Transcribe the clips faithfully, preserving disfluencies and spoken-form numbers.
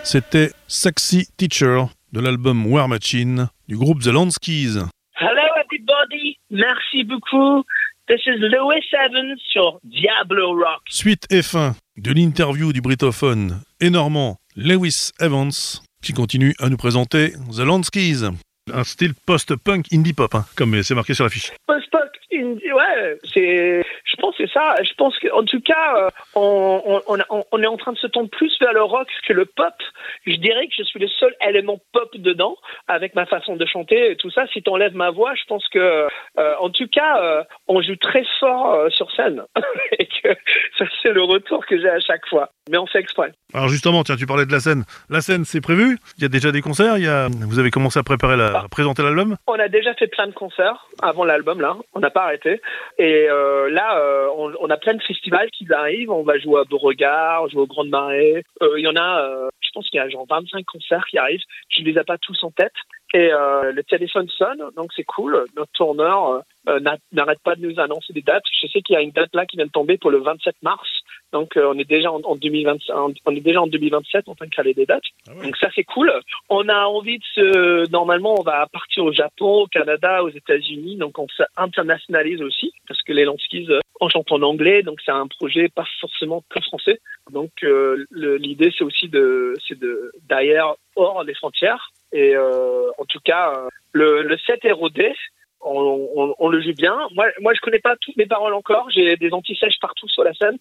C'était Sexy Teacher de l'album War Machine du groupe The Landskis. Hello everybody, merci beaucoup. This is Lewis Evans sur Diablo Rock. Suite F un de l'interview du britophone et normand Lewis Evans qui continue à nous présenter The Landskis. Un style post-punk indie pop, hein, comme c'est marqué sur l'affiche. Post-punk indie, ouais, c'est, je pense que c'est ça. Je pense qu'en tout cas, on, on, on, on est en train de se tendre plus vers le rock que le pop. Je dirais que je suis le seul élément pop dedans, avec ma façon de chanter et tout ça. Si t'enlèves ma voix, je pense que, euh, en tout cas, euh, on joue très fort euh, sur scène. Et que ça, c'est le retour que j'ai à chaque fois. Mais on fait exprès. Alors justement, tiens, tu parlais de la scène. La scène, c'est prévu? Il y a déjà des concerts? Il y a... Vous avez commencé à préparer la... à présenter l'album? On a déjà fait plein de concerts avant l'album, là. On n'a pas arrêté. Et euh, là, euh, on, on a plein de festivals qui arrivent. On va jouer à Beauregard, jouer aux Grandes Marées. Euh, il y en a, euh, je pense qu'il y a genre vingt-cinq concerts qui arrivent. Je ne les ai pas tous en tête. Et euh, le téléphone sonne, donc c'est cool. Notre tourneur euh, n'arrête pas de nous annoncer des dates. Je sais qu'il y a une date là qui vient de tomber pour le vingt-sept mars. Donc euh, on est déjà en, en deux mille vingt, on est déjà en deux mille vingt-sept en train de caler des dates. Ah ouais. Donc ça c'est cool. On a envie de se, normalement on va partir au Japon, au Canada, aux États-Unis. Donc on s'internationalise aussi parce que les Landskis euh, on chante en anglais, donc c'est un projet pas forcément que français. Donc euh, le, l'idée c'est aussi de, c'est de d'ailleurs hors des frontières. Et euh, en tout cas, euh, le, le set est rodé. On, on, on le joue bien. Moi, moi, je connais pas toutes mes paroles encore. J'ai des anti-sèches partout sur la scène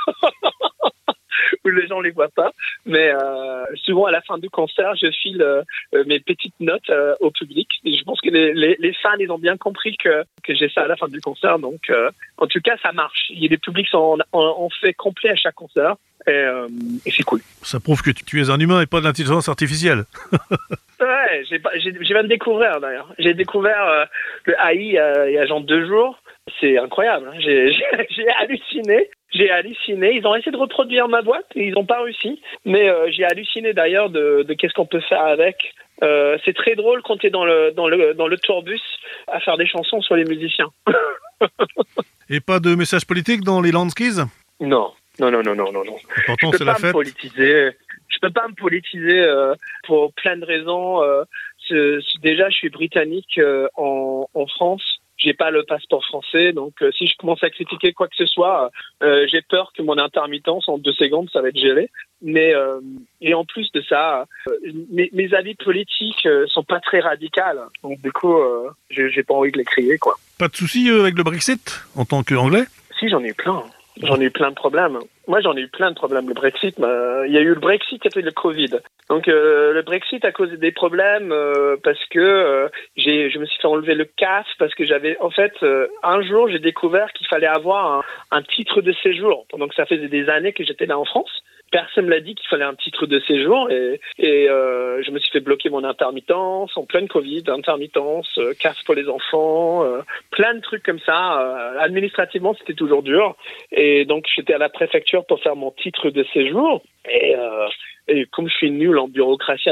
où les gens les voient pas. Mais euh, souvent à la fin du concert, je file euh, mes petites notes euh, au public. Et je pense que les, les, les fans, ils ont bien compris que que j'ai ça à la fin du concert. Donc, euh, en tout cas, ça marche. Il y a des publics en, en, en fait complet à chaque concert. Et, euh, et c'est cool. Ça prouve que tu es un humain et pas de l'intelligence artificielle. Ouais, j'ai, j'ai, j'ai viens de découvrir d'ailleurs. J'ai découvert euh, le A I euh, il y a genre deux jours. C'est incroyable. Hein. J'ai, j'ai, j'ai halluciné. J'ai halluciné. Ils ont essayé de reproduire ma boîte et ils n'ont pas réussi. Mais euh, j'ai halluciné d'ailleurs de, de qu'est-ce qu'on peut faire avec. Euh, c'est très drôle quand tu es dans le, dans, le, dans le tourbus à faire des chansons sur les musiciens. Et pas de message politique dans les Landskis? Non. Non, non, non, non, non, non. Pourtant, je peux c'est pas la me fête. politiser. Je peux pas me politiser euh, pour plein de raisons. Euh, c'est, c'est, déjà, je suis britannique euh, en, en France. J'ai pas le passeport français, donc euh, si je commence à critiquer quoi que ce soit, euh, j'ai peur que mon intermittence en deux secondes, ça va être gelé. Mais euh, et en plus de ça, euh, mes, mes avis politiques euh, sont pas très radicaux. Donc du coup, euh, j'ai, j'ai pas envie de les crier, quoi. Pas de soucis euh, avec le Brexit en tant qu'anglais? Si, j'en ai eu plein. J'en ai eu plein de problèmes. Moi, j'en ai eu plein de problèmes. Le Brexit, bah, il y a eu le Brexit et puis le Covid. Donc, euh, le Brexit a causé des problèmes euh, parce que euh, j'ai, je me suis fait enlever le casque parce que j'avais, en fait, euh, un jour, j'ai découvert qu'il fallait avoir un, un titre de séjour. Pendant que ça faisait des années que j'étais là en France. Personne ne m'a dit qu'il fallait un titre de séjour et, et euh, je me suis fait bloquer mon intermittence en pleine Covid, intermittence, euh, casse pour les enfants, euh, plein de trucs comme ça. Euh, administrativement, c'était toujours dur. Et donc, j'étais à la préfecture pour faire mon titre de séjour. Et, euh, et comme je suis nul en bureaucratie